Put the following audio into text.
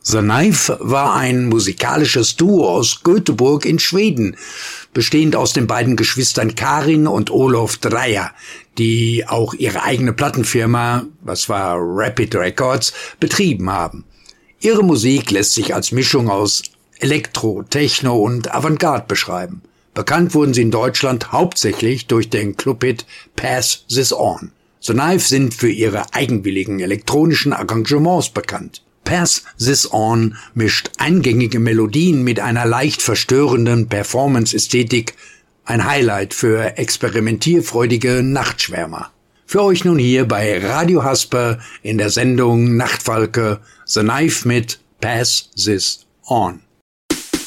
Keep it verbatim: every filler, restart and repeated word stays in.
The Knife war ein musikalisches Duo aus Göteborg in Schweden, bestehend aus den beiden Geschwistern Karin und Olof Dreyer, die auch ihre eigene Plattenfirma, was war Rapid Records, betrieben haben. Ihre Musik lässt sich als Mischung aus Elektro, Techno und Avantgarde beschreiben. Bekannt wurden sie in Deutschland hauptsächlich durch den Clubhit Pass This On. The Knife sind für ihre eigenwilligen elektronischen Arrangements bekannt. Pass This On mischt eingängige Melodien mit einer leicht verstörenden Performance-Ästhetik, ein Highlight für experimentierfreudige Nachtschwärmer. Für euch nun hier bei Radio Hasper in der Sendung Nachtfalke The Knife mit Pass This On.